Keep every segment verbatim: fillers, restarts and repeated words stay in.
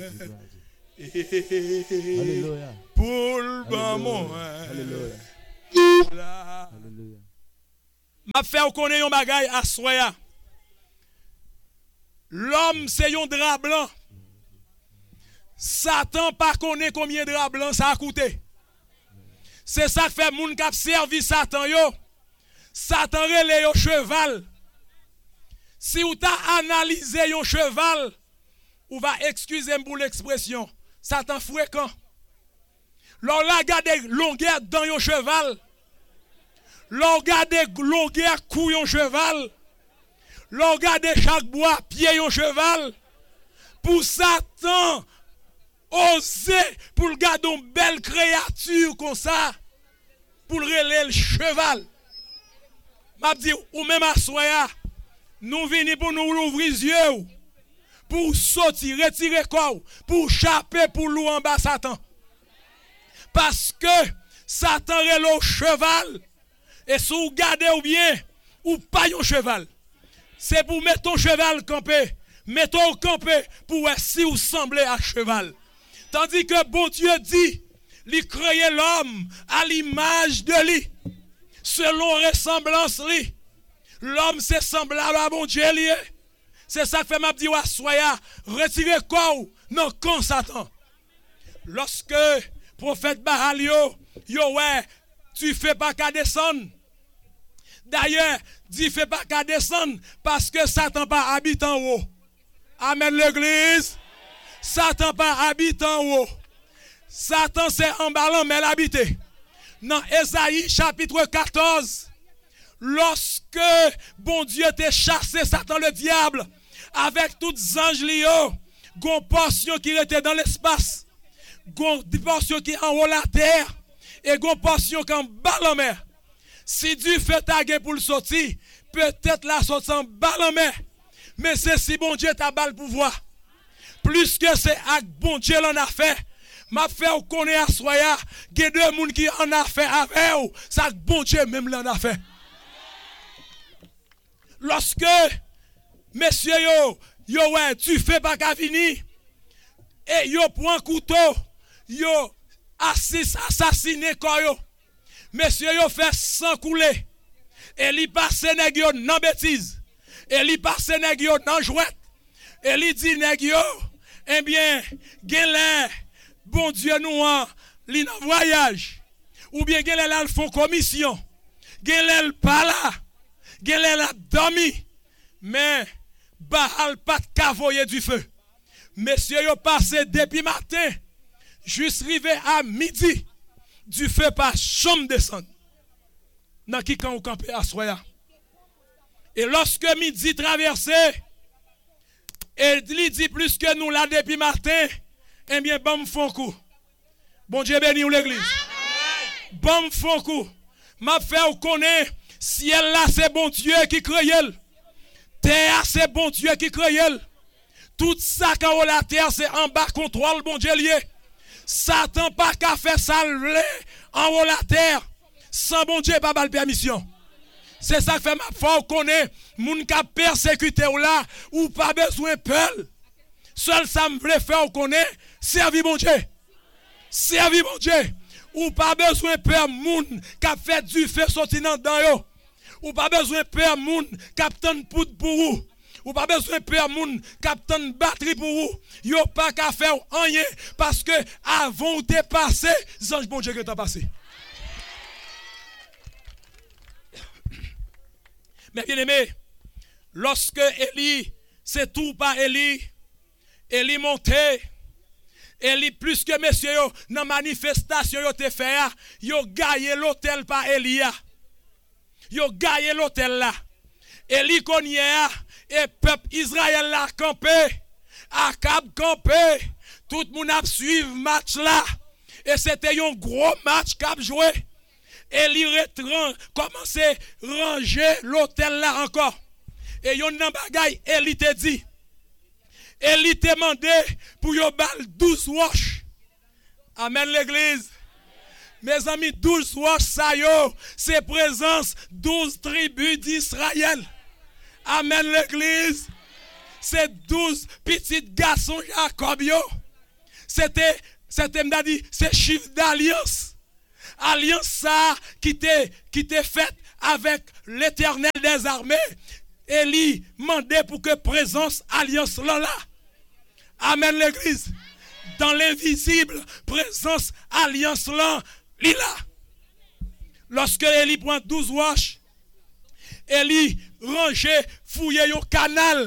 Alléluia. Pour le bon moment. Alléluia. M'a fait connaître un bagage à soya. L'homme c'est un drap blanc. Satan pas connaît combien de drap blanc ça a coûté. C'est ça qui fait moun k'ap servi Satan yo. Satan relè yo cheval. Si ou t'a analysé yon cheval, ou va excuser pour l'expression, Satan fréquent. L'on la gade longueur dans yon cheval. L'on gade longueur cou yon cheval. L'on gade chaque bois pied yon cheval. Pour Satan oser pour le garder une belle créature comme ça, pour le relais le cheval. M'a dit ou même à soya, nous venons pour nous ouvrir les yeux, pour sortir, retirer corps, pour chaper pour louer en bas Satan. Parce que Satan relève le cheval, et si vous gardez ou bien, ou pas un cheval. C'est pour mettre ton cheval campé, mettons campé pour si vous semblez à cheval. Tandis que bon Dieu dit, il créé l'homme à l'image de lui, selon ressemblance lui. L'homme c'est semblable à bon Dieu lié. C'est ça que fait m'a dit wa soya, retirez corps non con Satan. Lorsque prophète Baal yo, yo ouais, tu fais pas qu'à descendre. D'ailleurs, tu fais pas qu'à descendre parce que Satan pas habite en haut. Amen l'église. Satan pas habite en haut. Satan c'est en bas mais l'habite. Dans Ésaïe chapitre quatorze, lorsque bon Dieu t'a chassé Satan le diable avec tous les anges liés, gon portion qui était dans l'espace, gon portion qui en haut la terre et gon portion qui en bas la mer. Si Dieu fait taguer pour le sortir, peut-être la sortie en bas la mer. Mais c'est si bon Dieu t'a bal pouvoir. Plus que c'est avec bon Dieu l'en a fait. M'a fait ou connaît à soya, il y a deux moun qui en a fait avec ou, ça bon Dieu même l'en a fait. Lorsque messieurs yo, yo ouais, tu fais pas qu'à venir et yo prend couteau, yo assis assassiné quoi yo. Messieurs yo fait sang couler. Et li passe nèg yo nan bêtise. Et li passe nèg yo nan jouette. Et li dit nèg yo, eh bien, gen lè, bon Dieu nous an, li nan voyage. Ou bien gen lè la font commission. Gen lè pas là. Gen lè la dormi. Mais Baal pas cavoyer du feu. Messieurs yo passé depuis matin juste rivé à midi. Du feu pas chambre descendre. Dans qui quand on campe à soya. Et lorsque midi traversé, et il dit plus que nous là depuis matin, eh bien bon font coup. Bon Dieu béni ou l'église. Bon font coup. M'a fait ou connaît ciel là c'est bon Dieu qui crée. Terre c'est bon Dieu qui crée. Tout ça quand la terre c'est en bas contrôle bon Dieu lié. Satan pas qu'à faire ça en haut la terre sans bon Dieu pas de permission. C'est ça que fait ma foi connaît moun ka persécuté ou là ou pas besoin peur. Seul ça me veut faire connaît servir bon Dieu. Servir bon Dieu. Ou pas besoin peur moun ka fait du feu sorti dans yo. Ou pas besoin peur moun capitaine poudre pour vous. Ou pas besoin peur moun capitaine batterie pour vous. Yo pas qu'à faire rien parce que avant ou t'es passé, ange bon Dieu que t'as passé. Mais bien aimé, lorsque Élie, c'est tout par Élie, Élie montait, Élie plus que messieurs, dans la manifestation, yo te fait, yo gagné l'hôtel par Élia. Yo gagné l'hôtel là. Élie connaît, et peuple Israël l'a campé, Akab campé, tout le monde a suivi le match là. Et c'était un gros match qu'a joué. Et il retran, commence à ranger l'hôtel là encore. Et yon nan bagay, Eli te dit. Eli te mandé pour yon bal douze wash. Amen l'église. Mes amis, douze wash sa yo, c'est présence douze tribus d'Israël. Amen l'église. C'est douze petits garçons Jacob yo. c'était, c'était, m'a dit, c'est chiffre d'alliance. Alliance ça qui était, qui était faite avec l'Éternel des armées. Élie mandait pour que présence alliance là là. Amen l'église. Dans l'invisible, présence alliance là, là. Lorsque Élie prend douze roches, Élie rangeait, fouillait au canal.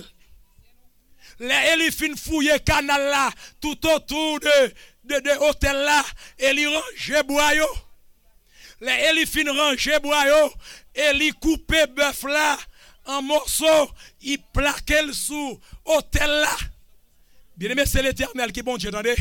Élie fin fouiller canal là, tout autour de, de, de hôtel là. Élie rangeait boyau. Élie fin rangeait boyau. Élie coupait bœuf là en morceaux. Il plaquait sous hôtel là. Bien aimé, c'est l'Éternel qui est bon Dieu, attendez.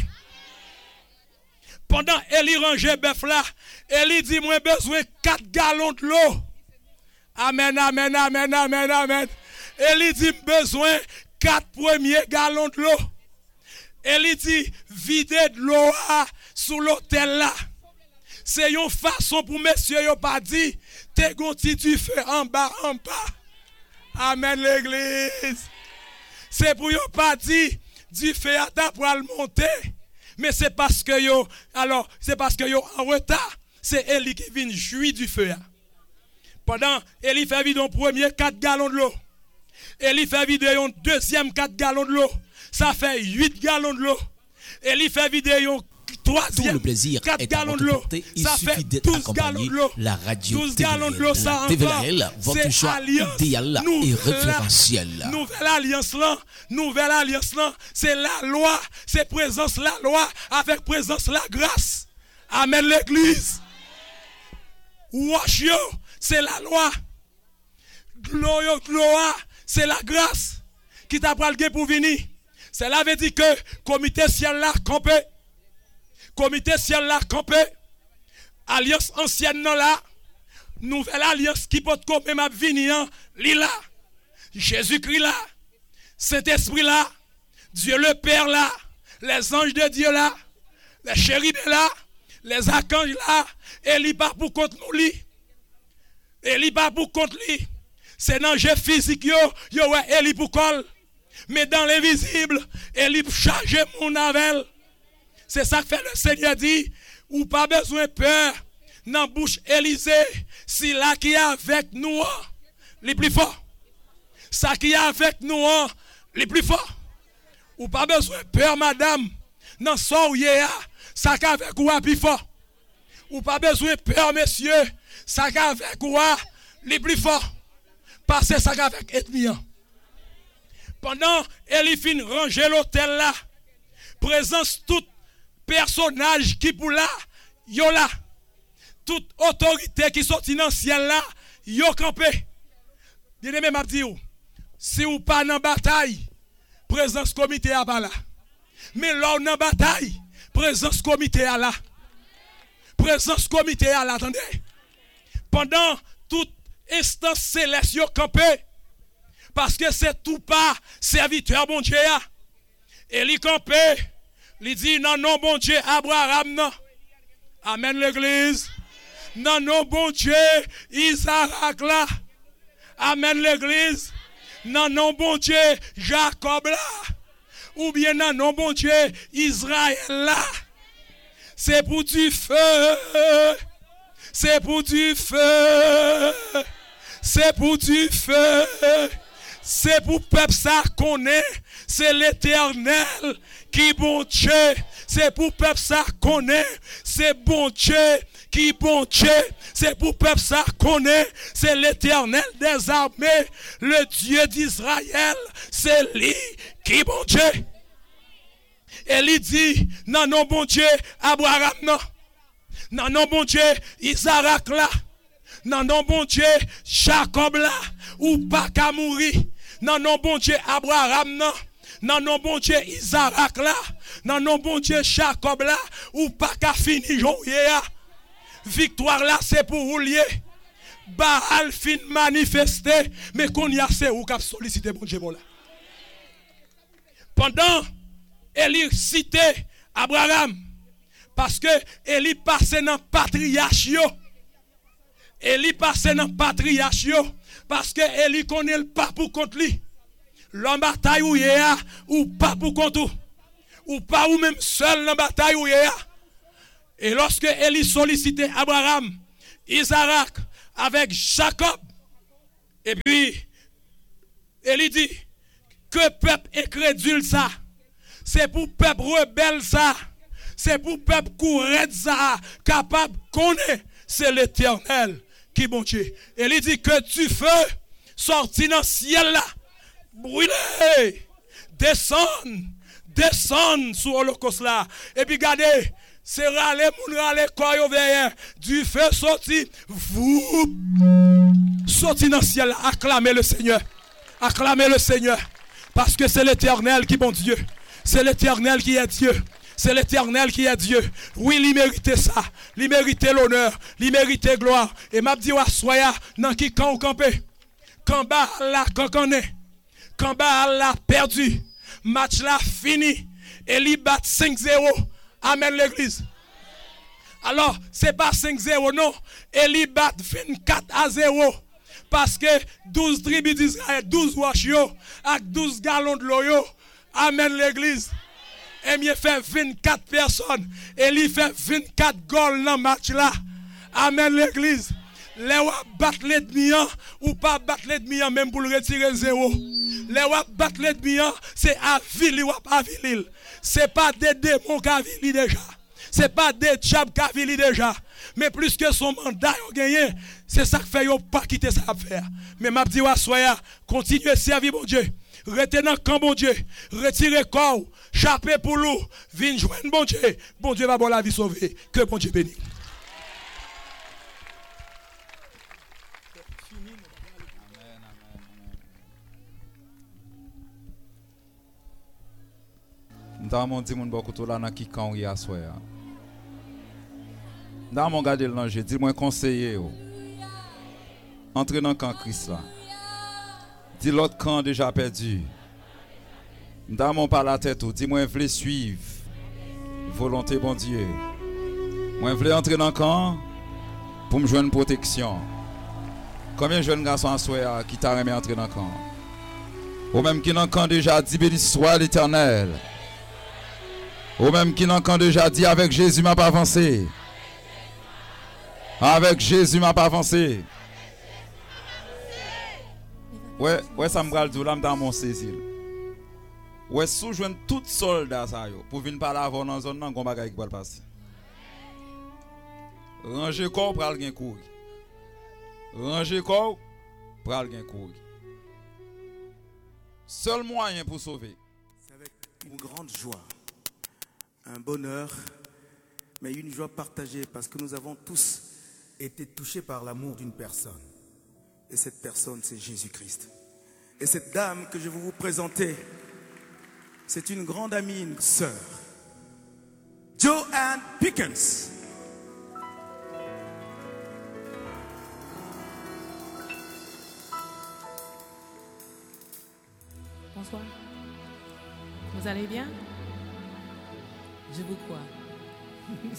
Pendant Élie rangeait bœuf là, Élie dit, moi besoin quatre gallons de l'eau. Amen, amen, amen, amen, amen. Élie dit, besoin quatre premiers gallons de l'eau. Élie dit, vider de l'eau sous l'hôtel là. C'est une façon pour messieurs, yo pas dit, te gonti du feu en bas, en bas. Amen l'église. C'est pour yo pas dit, du feu à ta pour le monter. Mais c'est parce que yo, alors, c'est parce que yo en retard. C'est Élie qui vient jouir du feu. Pendant, Élie fait vider un premier quatre gallons de l'eau. Élie fait vider un deuxième quatre gallons de l'eau. Ça fait huit gallons de l'eau. Élie fait vider un troisième quatre gallons de l'eau. Ça fait douze gallons de l'eau. La radio douze gallons de l'eau, ça T V L A L, votre choix idéal et référentiel. Nouvelle alliance là, nouvelle alliance là, c'est la loi, c'est présence la loi avec présence la grâce. Amen l'église. Wash yo, c'est la loi. Gloire, gloire, c'est la grâce qui t'a pris pour venir. Cela veut dire que comité ciel là campé. Comité ciel là campé. Alliance ancienne non là. Nouvelle alliance qui peut comme m'a venir là. Jésus-Christ là. Saint-Esprit là. Dieu le Père là. Les anges de Dieu là. Les chérubins là. Les archanges là. Et il pas pour contre nous li. Et il pas pour contre lui. C'est dans le jeu physique yo, yo ouais, Élie pour col. Mais dans l'invisible, Élie charge mon avel. C'est ça que fait le Seigneur dit, ou pas besoin de peur. Dans bouche Élysée, si là qui est avec nous, les plus forts. Ça qui est avec nous, les plus forts. Ou pas besoin de peur, madame. Dans son yéa, ça qui est avec vous, plus fort. Ou pas besoin de peur, messieurs. Ça qui est avec vous, les plus forts. Passer ça avec ethnie. Pendant Élie fin ranger l'hôtel là, présence tout personnage qui pour là, yo là. Toute autorité qui sorti dans le ciel là, yo campé. Bien aimé m'a dit si ou pas dans bataille, présence comité à pas là. Mais là dans bataille, présence comité à là. Présence comité à là, attendez. Pendant toute instance céleste yo campé parce que c'est tout pas serviteur bon Dieu. Et li campé, li dit non non bon Dieu Abraham non. Amen l'église. Non non bon Dieu Isaac là. Amen l'église. Non non bon Dieu Jacob là. Ou bien non non bon Dieu Israël là. C'est pour du feu. C'est pour du feu. C'est pour du feu. C'est pour peuple ça connaît. C'est l'Éternel qui bon Dieu. C'est pour peuple ça connaît. C'est bon Dieu qui bon Dieu. C'est pour peuple ça connaît. C'est l'Éternel des armées. Le Dieu d'Israël. C'est lui qui bon Dieu. Et il dit, non, non, bon Dieu, Abraham, non. Non, non, bon Dieu, Isaac là. Non, non, bon Dieu, Jacob là. Ou pas qu'à mourir. Non, non, bon Dieu, Abraham, non. Non, non, bon Dieu, Isaac là. Non, non, bon Dieu, Jacob là. Ou pas qu'à finir, victoire là, c'est pour vous lier. Baal fin manifester. Mais qu'on y a, c'est où qu'a sollicité, bon Dieu, bon là. Pendant, Élie citait Abraham. Parce que Élie passait dans le patriarche. Élie passait dans le patriarche. Parce que Élie connaît le pas pour contre lui. L'homme bataille ou yéa ou pas pour contre. ou pas ou même seul dans la bataille où il y a. Et lorsque Élie sollicitait Abraham, Isaac, avec Jacob, et puis Élie dit que peuple incrédule ça, c'est pour peuple rebelle ça, c'est pour peuple courant ça, capable de connaître, c'est l'Éternel qui bon Dieu. Élie dit que tu feu sorti dans le ciel là, brûler, descendre, descendre sur l'holocauste là, et puis regardez. C'est râler, moun râler, quoi yo veillé, du feu sorti, vous, sorti dans le ciel, acclamez le Seigneur, acclamez le Seigneur, parce que c'est l'Éternel qui est bon Dieu, c'est l'Éternel qui est Dieu, c'est l'Éternel qui est Dieu, oui, il mérite ça, il mérite l'honneur, il mérite gloire, et m'a dit, wa soya, nan qui quand ou campé, quand bas la, quand on est, quand bas la perdu, match la fini, et il bat cinq zéro. Amen l'église. Alors, ce n'est pas cinq zéro, non. Eli bat vingt-quatre à zéro. Parce que douze tribus d'Israël, douze wash yo, avec douze gallons de l'eau. Amen l'église. Et bien fait vingt-quatre personnes. Eli fait vingt-quatre goals dans le match là. Amen l'église. Les wap battre l'ennemi ou pas battre l'ennemi même pour le retirer zéro. Les wap battre l'ennemi c'est avili wap avili. C'est pas des démons qui avili déjà. C'est pas des diables qui avili déjà. Mais plus que son mandat a gagné, c'est ça qui fait yo pas quitter ça à faire. Mais m'a dit wa soya, continuez à servir mon Dieu. Retenez quand bon Dieu, retirez corps, chapez pour l'eau, viens joindre bon Dieu. Bon Dieu va bon la vie sauver. Que bon Dieu bénisse. Dans mon dit mon beaucoup tout là dans qui quand il y a soya. Dans mon garder le danger, dis-moi conseiller yo. Entrez dans le camp Christ là. Dis l'autre camp déjà perdu. Dans mon par la tête, dis-moi voulez suivre volonté bon Dieu. Moi voulez entrer dans le camp pour me joindre protection. Combien de jeunes garçons en soya qui t'a remis entrer dans le camp? Ou même qui dans le camp déjà dit béni soit l'Éternel. Ou même qui n'en quand déjà dit avec Jésus m'a pas avancé. Avec Jésus m'a pas avancé. Ouais, ouais ça me bral tout là dans mon saisir. Ouais sous joindre tout soldat ça yo pour venir parler avant dans zone nan gon bagay qui va passer. Ranger corps pral gen courir. Ranger corps pral gen courir. Seul moyen pour sauver. C'est avec une grande joie. Un bonheur, mais une joie partagée parce que nous avons tous été touchés par l'amour d'une personne. Et cette personne, c'est Jésus-Christ. Et cette dame que je vais vous présenter, c'est une grande amie, une sœur. Joanne Pickens. Bonsoir. Vous allez bien? Je vous crois. We are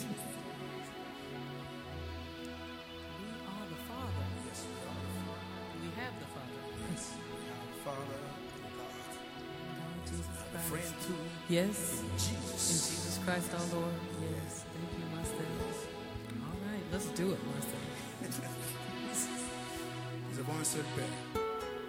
the Father. Yes, we are the Father. We have the Father. Yes, we have the Father, God. God, Jesus A Christ. friend too. Yes. In Jesus. In Jesus Christ our Lord. Yes. Thank you, Master. All right, let's do it, Master. Nous avons un seul Père.